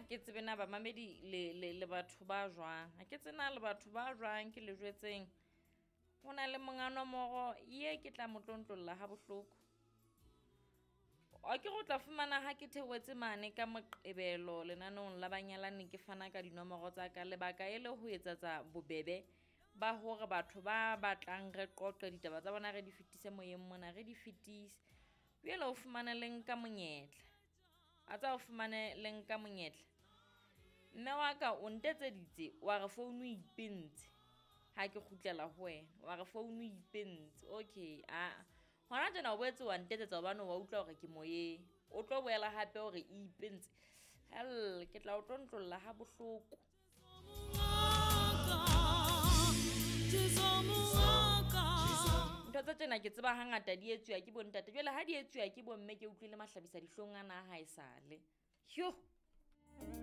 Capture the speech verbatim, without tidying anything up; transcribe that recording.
ke tsebe na ba mamedi le le le batho ba jwang ha ke tsena le batho ba jwang ke le jwetseng hona le mongano moro ye ke tla motlontlolla ha bohloko a ke go tla fumana ha ke theoetse mane ka moqebelo lenanong la banyalane ke fana ka dinomoro tsa ka lebaka e le ho etsetsa bobebe ba hore batho ba batlang re qoqe ditaba tsa bona re di fetise moyeng mona re di fetise bjele o fumana leng ka monyetla a tsa o fumane leng ka monyetla mme wa ka o ntetseditse wa re phone o ipentse ha ke kgutlela ho wena wa re phone o ipentse okay a hona tjena o boetse wa ntetsetsa hobane wa utlwa hore ke moyeng o tlo boela hape hore e ipentse hell ke tla o tlontlolla ha bohloko ntho tsa tjena ke tseba hangata di etsuwa ke bo ntate jwale ha di etsuwa ke bo mme ke utlwile mahlabisa dihlong ana ha e sale hyo